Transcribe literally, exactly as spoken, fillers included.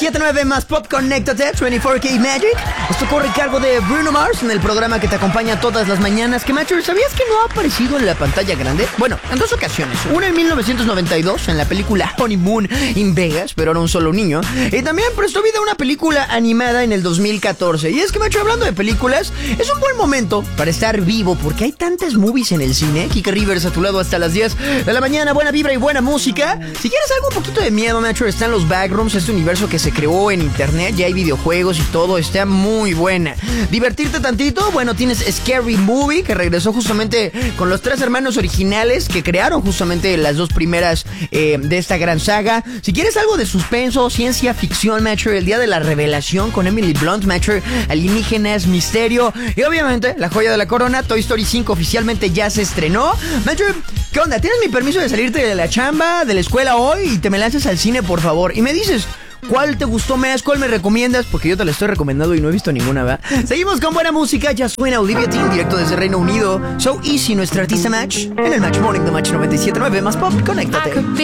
siete nueve más Pop, conéctate, veinticuatro K Magic. Esto corre a cargo de Bruno Mars en el programa que te acompaña todas las mañanas. Que, macho, ¿sabías que no ha aparecido en la pantalla grande? Bueno, en dos ocasiones. Una en mil novecientos noventa y dos en la película Honeymoon in Vegas, pero era un solo niño. Y también prestó vida a una película animada en el dos mil catorce. Y es que, macho, hablando de películas, es un buen momento para estar vivo porque hay tantas movies en el cine. Kike Rivers a tu lado hasta las diez de la mañana. Buena vibra y buena música. Si quieres algo un poquito de miedo, macho, están los Backrooms, este universo que se creó en internet, ya hay videojuegos y todo, está muy buena. Divertirte tantito, bueno, tienes Scary Movie, que regresó justamente con los tres hermanos originales que crearon justamente las dos primeras eh, de esta gran saga. Si quieres algo de suspenso, ciencia ficción, macho, el día de la revelación con Emily Blunt, macho, alienígenas, misterio y obviamente la joya de la corona, Toy Story cinco oficialmente ya se estrenó. Macho, ¿qué onda? ¿Tienes mi permiso de salirte de la chamba, de la escuela hoy y te me lanzas al cine, por favor? Y me dices, ¿cuál te gustó más? ¿Cuál me recomiendas? Porque yo te la estoy recomendando y no he visto ninguna, ¿verdad? Seguimos con buena música. Ya suena Olivia Dean, directo desde Reino Unido. So Easy, nuestra artista Match, en el Match Morning de Match noventa y siete punto nueve más Pop. Conéctate.